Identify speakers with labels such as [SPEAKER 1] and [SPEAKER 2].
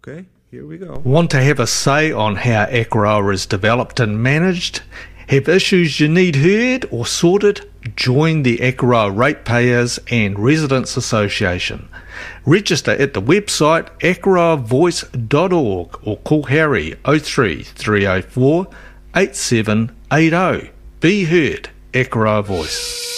[SPEAKER 1] Okay, here we go.
[SPEAKER 2] Want to have a say on how Akaroa is developed and managed? Have issues you need heard or sorted? Join the Akaroa Ratepayers and Residents Association. Register at the website akaroavoice.org or call Harry 03 304 8780. Be heard, Akaroa Voice.